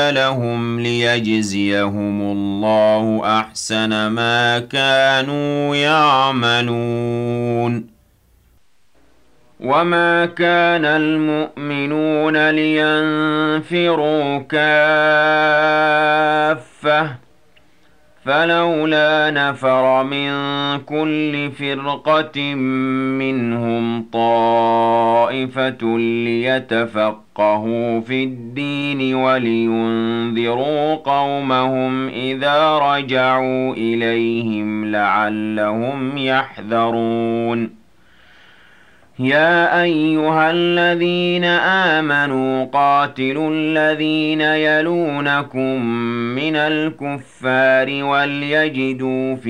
لهم ليجزيهم الله أحسن ما كانوا يعملون. وما كان المؤمنون لينفروا كافة فلولا نفر من كل فرقة منهم طائفة ليتفقهوا في الدين ولينذروا قومهم إذا رجعوا إليهم لعلهم يحذرون. يا أيها الذين آمنوا قاتلوا الذين يلونكم من الكفار وليجدوا